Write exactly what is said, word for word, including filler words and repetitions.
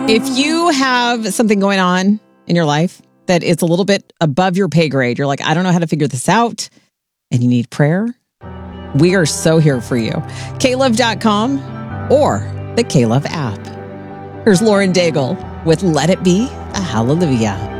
If you have something going on in your life that is a little bit above your pay grade, you're like, I don't know how to figure this out, and you need prayer, we are so here for you. K Love dot com or the K-Love app. Here's Lauren Daigle with Let It Be a Hallelujah.